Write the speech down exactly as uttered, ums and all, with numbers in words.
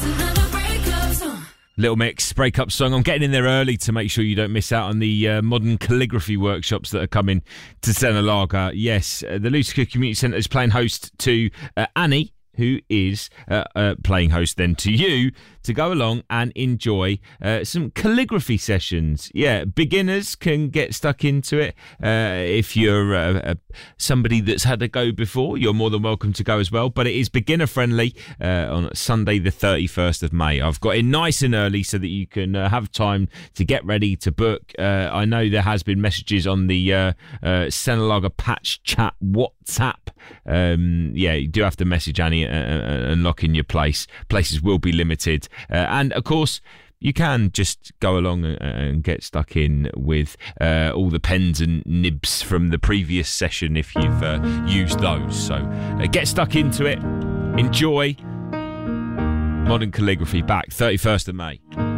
Little Mix, breakup song. I'm getting in there early to make sure you don't miss out on the uh, modern calligraphy workshops that are coming to Senalaga. Yes, uh, the Lutica Community Centre is playing host to uh, Annie, who is uh, uh, playing host then to you, to go along and enjoy uh, some calligraphy sessions. Yeah, beginners can get stuck into it. Uh, if you're uh, uh, somebody that's had a go before, you're more than welcome to go as well. But it is beginner friendly uh, on Sunday the thirty-first of May. I've got it nice and early so that you can uh, have time to get ready to book. Uh, I know there has been messages on the uh, uh, Senalaga Patch Chat WhatsApp. Um, yeah, you do have to message Annie and, and lock in your place. Places will be limited. Uh, and of course, you can just go along and, and get stuck in with uh, all the pens and nibs from the previous session if you've uh, used those. So uh, get stuck into it. Enjoy. Modern Calligraphy back thirty-first of May.